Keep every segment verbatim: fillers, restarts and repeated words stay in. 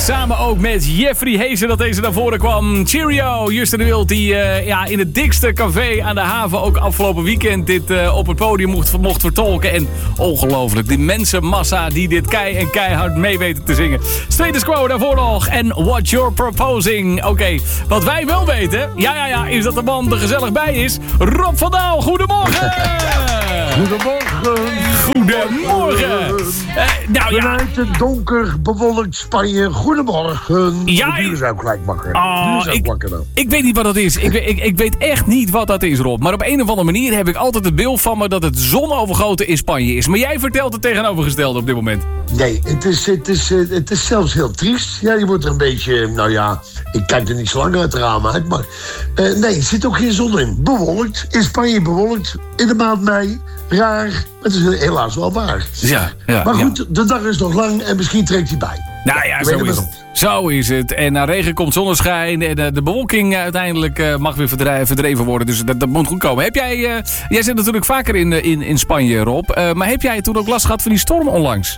samen ook met Jeffrey Heesen dat deze naar voren kwam. Cheerio, Justin de Wild die uh, ja, in het dikste café aan de haven ook afgelopen weekend dit uh, op het podium mocht, mocht vertolken. En ongelooflijk, die mensenmassa die dit kei en keihard mee weten te zingen. Status Quo daarvoor nog en What You're Proposing. Oké, okay, wat wij wel weten, ja ja ja, is dat de man er gezellig bij is. Rob van Daal, goedemorgen! Goedemorgen. Goedemorgen. Uh, nou ja. Vanuit het donker bewolkt Spanje. Goedemorgen. Ja, nu zou ik gelijk wakker. Oh, nu ik, wakker dan. ik weet niet wat dat is. Ik, ik, ik weet echt niet wat dat is, Rob. Maar op een of andere manier heb ik altijd het beeld van me dat het zonovergoten in Spanje is. Maar jij vertelt het tegenovergestelde op dit moment. Nee, het is, het, is, het is zelfs heel triest. Ja, je wordt er een beetje, nou ja, ik kijk er niet zo lang uit het raam uit, maar uh, nee, er zit ook geen zon in. Bewolkt, in Spanje bewolkt, in de maand mei. Raar, het is helaas wel waar. Ja, ja, maar goed, ja. de dag is nog lang en misschien trekt hij bij. Nou ja, zo is het. Zo is het. En na regen komt zonneschijn. En de bewolking uiteindelijk mag weer verdreven worden. Dus dat, dat moet goed komen. Heb jij, uh, jij zit natuurlijk vaker in, in, in Spanje, Rob. Uh, maar heb jij toen ook last gehad van die storm onlangs?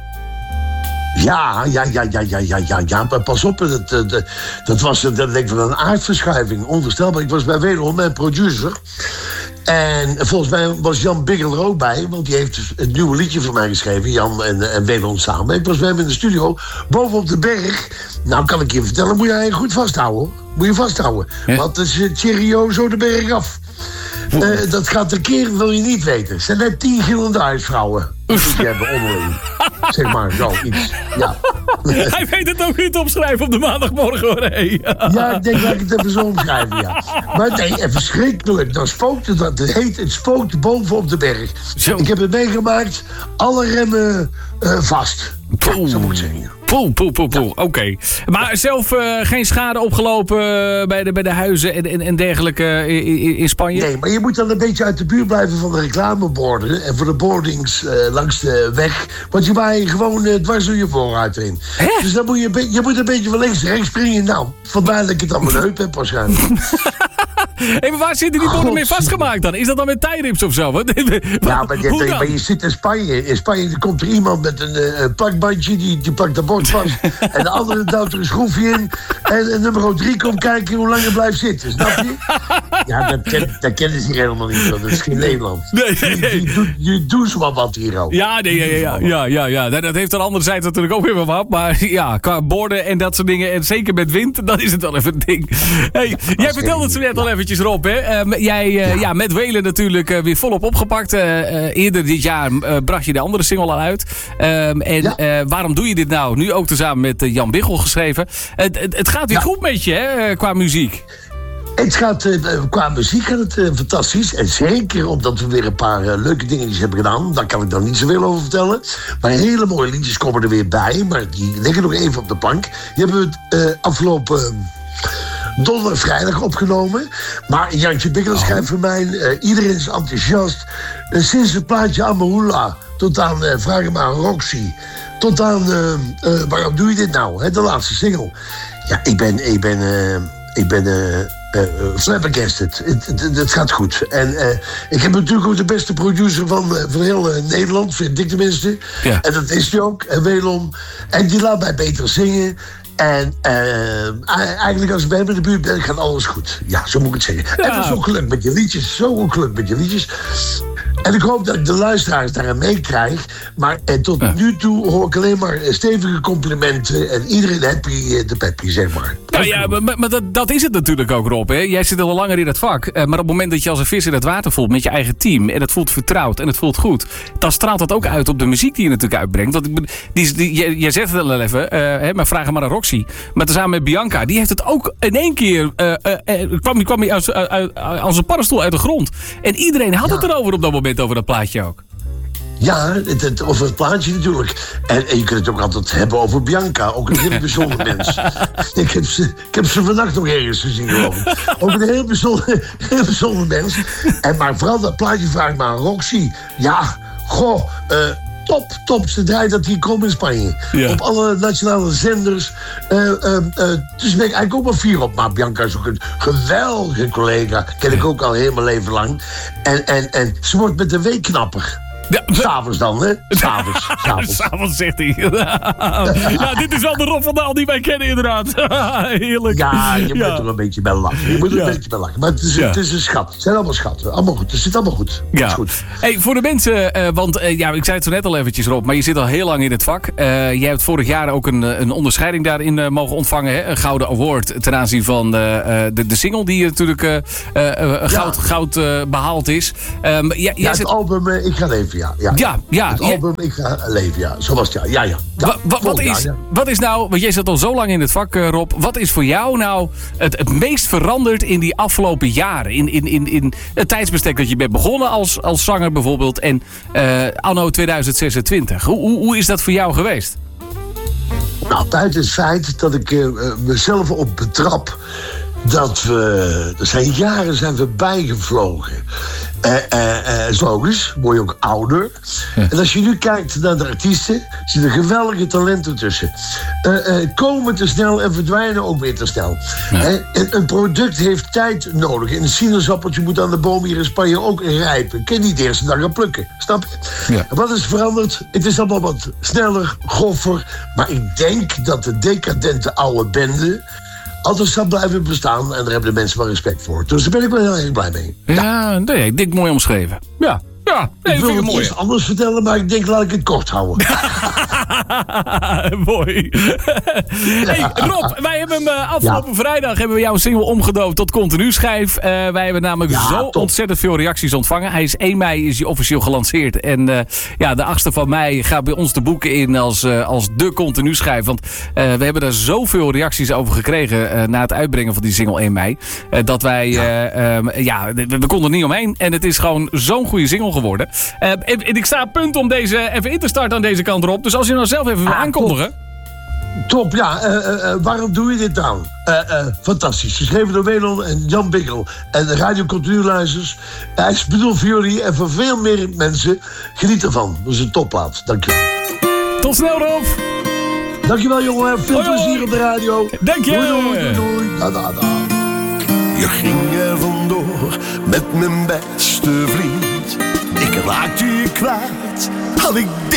Ja, ja, ja, ja, ja, ja, ja, ja. Pas op, dat, dat, dat was dat denk ik van een aardverschuiving. Onvoorstelbaar. Ik was bij Wederom, mijn producer. En volgens mij was Jan Biggel er ook bij, want die heeft het nieuwe liedje voor mij geschreven, Jan en, en Wederom samen. Ik was bij hem in de studio, bovenop de berg. Nou, kan ik je vertellen, moet je eigenlijk goed vasthouden, hoor. Moet je vasthouden. Ja. Want het is cheerio zo de berg af. Uh, dat gaat een keer, wil je niet weten. Het zijn net tien gillende huisvrouwen. Dat moet je hebben onderling. Zeg maar, zoiets. Ja. Hij weet het ook niet opschrijven op de maandagmorgen, hoor. Hey. Ja, ik denk dat ik het even zo omschrijven, ja. Maar nee, even verschrikkelijk. Dan spookt het, dat het heet, het spookt bovenop de berg. Zo. Ik heb het meegemaakt, alle remmen uh, vast. Ja, zo moet ik zeggen. Poel, poel, poel, poel. Ja. Oké. Okay. Maar zelf uh, geen schade opgelopen bij de, bij de huizen en, en, en dergelijke in, in Spanje? Nee, maar je moet dan een beetje uit de buurt blijven van de reclameborden en voor de boardings uh, langs de weg. Want je waaien gewoon uh, dwars door je vooruit in. Hè? Dus dan moet je, je moet een beetje van links naar rechts springen. Nou, vandaar dat ik het aan mijn heup heb waarschijnlijk. Hey, maar waar zitten die borden mee vastgemaakt dan? Is dat dan met tie-rips of zo? Ja, maar je, denk, maar je zit in Spanje. In Spanje komt er iemand met een uh, plakbandje, die, die plakt dat bord vast. En de andere duwt er een schroefje in. En, en nummer drie komt kijken hoe lang je blijft zitten. Snap je? Ja, dat, ken, dat kennen ze hier helemaal niet. Dat is geen Nederland. Nee, nee, nee. Je, je, je doet zo wat hier ook. Ja, nee, ja, ja, ja, ja, ja. Dat heeft aan de andere zijde natuurlijk ook weer wel wat. Maar ja, qua borden en dat soort dingen. En zeker met wind, dan is het wel even een ding. Hey, jij vertelde het zo net al eventjes, Rob. Hè? Uh, jij uh, ja. ja, met Welen natuurlijk uh, weer volop opgepakt. Uh, uh, eerder dit jaar uh, bracht je de andere single al uit. Um, en ja. uh, waarom doe je dit nou? Nu ook tezamen met uh, Jan Biggel geschreven. Uh, het, het gaat weer ja. goed met je, hè, qua muziek. Het gaat, uh, qua muziek gaat het uh, fantastisch. En zeker omdat we weer een paar uh, leuke dingetjes hebben gedaan. Daar kan ik dan niet zoveel over vertellen. Maar hele mooie liedjes komen er weer bij. Maar die liggen nog even op de plank. Die hebben we uh, afgelopen... Uh, donderdag, vrijdag opgenomen. Maar Jantje Biggel oh. schrijft voor mij... Uh, iedereen is enthousiast. Uh, sinds het plaatje Amahula... tot aan uh, Vraag maar aan Roxy... tot aan... Uh, uh, waarom doe je dit nou? Hè, de laatste single. Ja, ik ben... Ik ben, uh, ik ben uh, uh, flabbergasted. Het, het, het gaat goed. En uh, ik heb natuurlijk ook de beste producer van, uh, van heel uh, Nederland... vind ik tenminste. Ja. En dat is hij ook. En Welom. En die laat mij beter zingen... En uh, eigenlijk als ik bij hem in de buurt ben, gaat alles goed. Ja, zo moet ik het zeggen. Ja. En zo gelukt met je liedjes. Zo gelukt met je liedjes. En ik hoop dat ik de luisteraars daaraan meekrijg. Maar en tot ja. nu toe hoor ik alleen maar stevige complimenten. En iedereen happy de peppy, zeg maar. Ja, ja, maar, maar dat, dat is het natuurlijk ook, Rob. Hè? Jij zit al langer in het vak. Maar op het moment dat je als een vis in het water voelt met je eigen team... en het voelt vertrouwd en het voelt goed... dan straalt dat ook uit op de muziek die je natuurlijk uitbrengt. Want die, die, jij, jij zegt het al even, uh, hè, maar vraag maar aan Roxy. Maar tezamen met Bianca, die heeft het ook in één keer... Uh, uh, kwam, kwam hij uit, uit, uit, als een paddenstoel uit de grond. En iedereen had ja. het erover op dat moment, over dat plaatje ook. Ja, het, het, over het plaatje natuurlijk. En, en je kunt het ook altijd hebben over Bianca. Ook een heel bijzonder mens. Ik heb, ze, ik heb ze vannacht nog ergens gezien, geloof ik. Ook een heel bijzonder, heel bijzonder mens. En maar vooral dat plaatje vraag maar aan Roxy. Ja, goh... Uh, Top, top. Ze draait dat hier komt in Spanje. Ja. Op alle nationale zenders. Uh, uh, uh, dus ben ik eigenlijk ook wel fier op. Maar Bianca is ook een geweldige collega. Ken ik ook al heel mijn leven lang. En, en, en ze wordt met de week knapper. Ja, S'avonds dan, hè? S'avonds. S'avonds. S'avonds zegt hij. Ja, dit is wel de Rob van Daal die wij kennen inderdaad. Heerlijk. Ja, je moet Ja. er een beetje bij lachen. Je moet er Ja. een beetje bij lachen. Maar het is, Ja. het is een schat. Het zijn allemaal schatten. Allemaal goed. Het zit allemaal goed. Het Ja. is goed. Hey, voor de mensen, uh, want uh, ja, ik zei het zo net al eventjes, Rob, maar je zit al heel lang in het vak. Uh, jij hebt vorig jaar ook een, een onderscheiding daarin uh, mogen ontvangen. Hè? Een gouden award ten aanzien van uh, de, de single die natuurlijk uh, uh, uh, goud, goud uh, behaald is. Um, ja, Ja, jij het zit... album uh, Ik ga leven, ja. Ja, Ja, ja. Het jij- album Ik ga leven, ja. Zo was het, ja. Ja, ja. ja. Wa- wa- wat, Vorig is, jaar, ja. wat is nou, want jij zit al zo lang in het vak, uh, Rob. Wat is voor jou nou het, het meest veranderd in die afgelopen jaren? In, in, in, in het tijdsbestek dat je bent begonnen als, als zanger bijvoorbeeld. En uh, anno tweeduizend zesentwintig. Hoe, hoe, hoe is dat voor jou geweest? Nou, buiten het feit dat ik uh, mezelf op betrap dat we... Er zijn jaren zijn we bijgevlogen. Uh, uh, uh, is logisch, word je ook ouder. Ja. En als je nu kijkt naar de artiesten, zitten geweldige talenten tussen. Uh, uh, komen te snel en verdwijnen ook weer te snel. Ja. Uh, een, een product heeft tijd nodig. En een sinaasappeltje moet aan de boom hier in Spanje ook rijpen. Kun je niet de eerste dag gaan plukken, snap je? Ja. En wat is veranderd? Het is allemaal wat sneller, groffer. Maar ik denk dat de decadente oude bende altijd zal blijven bestaan. En daar hebben de mensen wel respect voor. Dus daar ben ik wel heel erg blij mee. Ja, nee, ik denk mooi omschreven. Ja, ja, nee, Ik vind wil ik het mooi. eerst anders vertellen, maar ik denk laat ik het kort houden. Mooi. Hey, Rob, wij hebben hem uh, afgelopen ja. vrijdag hebben we jouw single omgedoopt tot continu schijf. Uh, wij hebben namelijk Ja, zo top. ontzettend veel reacties ontvangen. Hij is één mei is hij officieel gelanceerd. En uh, ja, de achtste van mei gaat bij ons de boeken in als, uh, als de continu schijf. Want uh, we hebben daar zoveel reacties over gekregen uh, na het uitbrengen van die single één mei. Uh, dat wij, ja, uh, um, ja we, we konden er niet omheen. En het is gewoon zo'n goede single geworden. Uh, en, en ik sta punt om deze even in te starten aan deze kant, Rob. Dus als je nou zelf even wil Ah, aankondigen. Top, ja. Uh, uh, uh, waarom doe je dit nou? Uh, uh, fantastisch. Geschreven door Welon en Jan Bikkel. En de Radio Continu luisters. Hij is bedoeld voor jullie en voor veel meer mensen. Geniet ervan. Dat is een topplaat. Dankjewel. Tot snel, Rob. Dankjewel, jongen. Veel Hoi, hoi. plezier op de radio. Dank je. Doei, doei, doei, doei. Da, da, da. Je ging er vandoor met mijn beste vriend. Ik raakte je kwijt, had ik dit